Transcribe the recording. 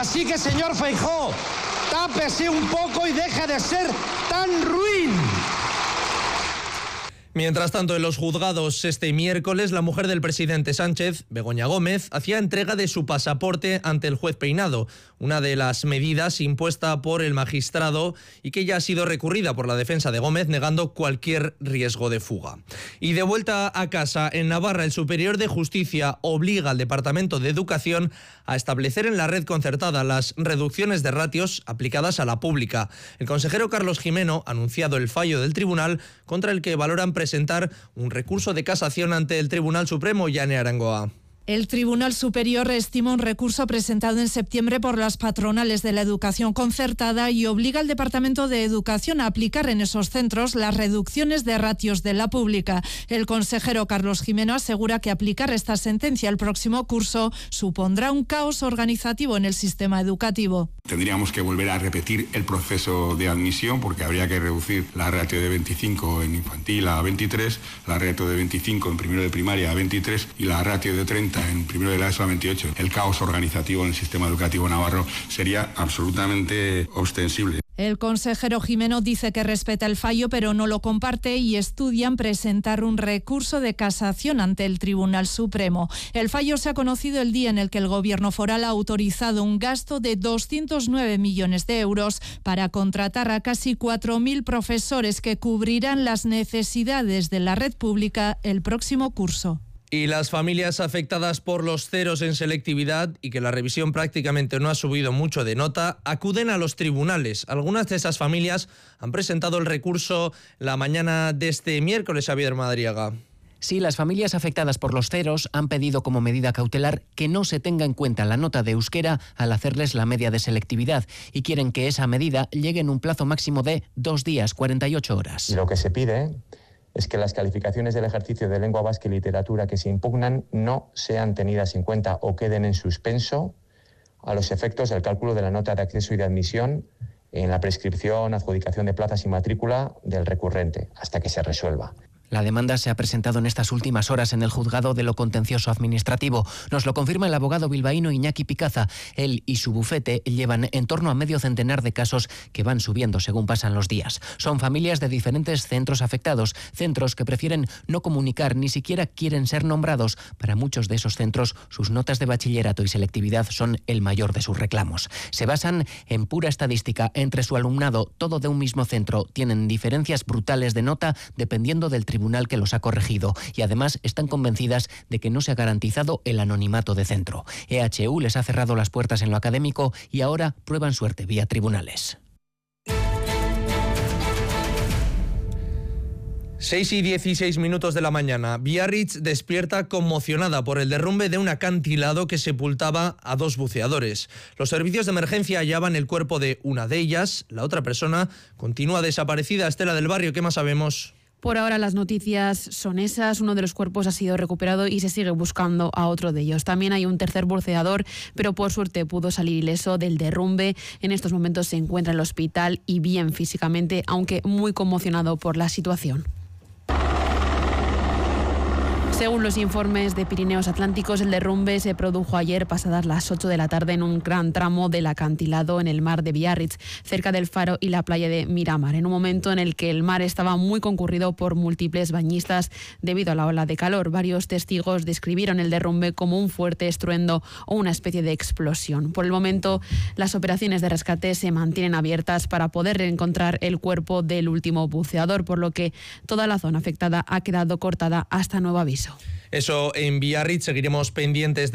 Así que, señor Feijóo, tápese un poco y deje de ser tan ruin. Mientras tanto, en los juzgados este miércoles, la mujer del presidente Sánchez, Begoña Gómez, hacía entrega de su pasaporte ante el juez Peinado, una de las medidas impuesta por el magistrado y que ya ha sido recurrida por la defensa de Gómez, negando cualquier riesgo de fuga. Y de vuelta a casa, en Navarra, el Superior de Justicia obliga al Departamento de Educación a establecer en la red concertada las reducciones de ratios aplicadas a la pública. El consejero Carlos Gimeno ha anunciado el fallo del tribunal contra el que valoran presentar un recurso de casación ante el Tribunal Supremo. Yane Arangoa. El Tribunal Superior estima un recurso presentado en septiembre por las patronales de la educación concertada y obliga al Departamento de Educación a aplicar en esos centros las reducciones de ratios de la pública. El consejero Carlos Gimeno asegura que aplicar esta sentencia el próximo curso supondrá un caos organizativo en el sistema educativo. Tendríamos que volver a repetir el proceso de admisión porque habría que reducir la ratio de 25 en infantil a 23, la ratio de 25 en primero de primaria a 23 y la ratio de 30 en primero de la ESO a 28. El caos organizativo en el sistema educativo navarro sería absolutamente ostensible. El consejero Gimeno dice que respeta el fallo, pero no lo comparte y estudian presentar un recurso de casación ante el Tribunal Supremo. El fallo se ha conocido el día en el que el Gobierno foral ha autorizado un gasto de 209 millones de euros para contratar a casi 4.000 profesores que cubrirán las necesidades de la red pública el próximo curso. Y las familias afectadas por los ceros en selectividad y que la revisión prácticamente no ha subido mucho de nota, acuden a los tribunales. Algunas de esas familias han presentado el recurso la mañana de este miércoles, Xavier Madariaga. Sí, las familias afectadas por los ceros han pedido como medida cautelar que no se tenga en cuenta la nota de euskera al hacerles la media de selectividad y quieren que esa medida llegue en un plazo máximo de 2 días, 48 horas. Y lo que se pide es que las calificaciones del ejercicio de lengua vasca y literatura que se impugnan no sean tenidas en cuenta o queden en suspenso a los efectos del cálculo de la nota de acceso y de admisión en la prescripción, adjudicación de plazas y matrícula del recurrente, hasta que se resuelva. La demanda se ha presentado en estas últimas horas en el Juzgado de lo Contencioso Administrativo. Nos lo confirma el abogado bilbaíno Iñaki Picaza. Él y su bufete llevan en torno a medio centenar de casos que van subiendo según pasan los días. Son familias de diferentes centros afectados, centros que prefieren no comunicar, ni siquiera quieren ser nombrados. Para muchos de esos centros, sus notas de bachillerato y selectividad son el mayor de sus reclamos. Se basan en pura estadística. Entre su alumnado, todo de un mismo centro, tienen diferencias brutales de nota dependiendo del tribunal que los ha corregido y además están convencidas de que no se ha garantizado el anonimato de centro. EHU les ha cerrado las puertas en lo académico y ahora prueban suerte vía tribunales. 6:16 de la mañana. Biarritz despierta conmocionada por el derrumbe de un acantilado que sepultaba a 2 buceadores. Los servicios de emergencia hallaban el cuerpo de una de ellas. La otra persona continúa desaparecida. Estela del Barrio, ¿qué más sabemos? Por ahora las noticias son esas. Uno de los cuerpos ha sido recuperado y se sigue buscando a otro de ellos. También hay un tercer buceador, pero por suerte pudo salir ileso del derrumbe. En estos momentos se encuentra en el hospital y bien físicamente, aunque muy conmocionado por la situación. Según los informes de Pirineos Atlánticos, el derrumbe se produjo ayer pasadas las 8 de la tarde en un gran tramo del acantilado en el mar de Biarritz, cerca del faro y la playa de Miramar, en un momento en el que el mar estaba muy concurrido por múltiples bañistas debido a la ola de calor. Varios testigos describieron el derrumbe como un fuerte estruendo o una especie de explosión. Por el momento, las operaciones de rescate se mantienen abiertas para poder reencontrar el cuerpo del último buceador, por lo que toda la zona afectada ha quedado cortada hasta nuevo aviso. Eso en Biarritz. Seguiremos pendientes de